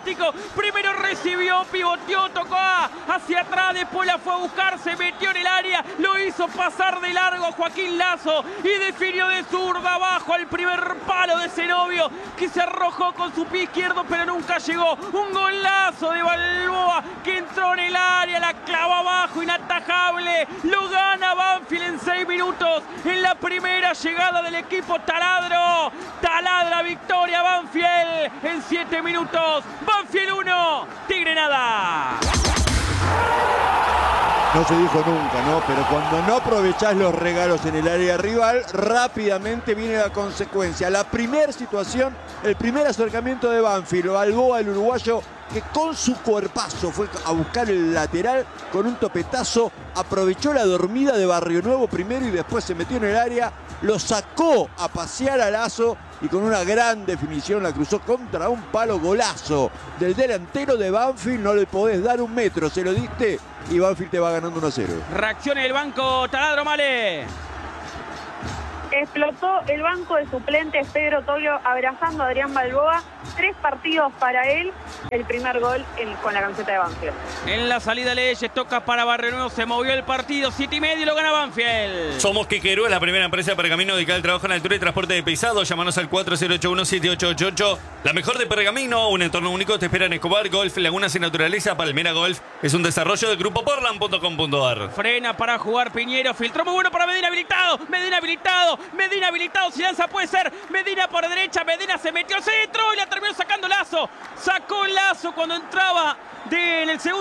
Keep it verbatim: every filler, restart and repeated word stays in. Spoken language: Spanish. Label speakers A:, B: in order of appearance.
A: fantástico. Primero recibió, pivoteó, tocó hacia atrás, después la fue a buscar, se metió en el área, lo hizo pasar de largo a Joaquín Lazo y definió de zurda abajo al primer palo de Zenobio, que se arrojó con su pie izquierdo pero nunca llegó. Un golazo de Balboa que entró en el área, la clavó abajo, inatajable. Lo gana Banfield en seis minutos en la primera llegada del equipo taladro. Taladra victoria Banfield en siete minutos. Banfield uno, Tigre nada.
B: No se dijo nunca, ¿no? Pero cuando no aprovechás los regalos en el área rival, rápidamente viene la consecuencia. La primera situación, el primer acercamiento de Banfield, Balboa, el uruguayo, que con su cuerpazo fue a buscar el lateral con un topetazo, aprovechó la dormida de Barrio Nuevo primero y después se metió en el área, lo sacó a pasear a Lazo y con una gran definición la cruzó contra un palo. Golazo del delantero de Banfield. No le podés dar un metro, se lo diste y Banfield te va ganando uno a cero.
A: Reacciona el banco taladro, Male.
C: Explotó el banco de suplentes. Pedro Toglio abrazando a Adrián Balboa. Tres partidos para él. El primer gol en, con la camiseta de Banfield.
A: En la salida Leyes toca para Barrio Nuevo. Se movió el partido. Siete y medio y lo gana Banfield.
D: Somos Quequerú, es la primera empresa de pergamino dedicada al trabajo en altura y transporte de pesados. Llámanos al cuatro cero ocho uno siete ocho ocho ocho. La mejor de Pergamino. Un entorno único te espera en Escobar. Golf, Lagunas y Naturaleza. Palmera Golf es un desarrollo del grupo portland punto com punto ar.
A: Frena para jugar Piñero. Filtró muy bueno para Medina habilitado. Medina habilitado. Medina habilitado. Si lanza puede ser. Medina por derecha. Medina se metió al centro y la terminó sacando Lazo. Sacó Lazo cuando entraba de, en el segundo.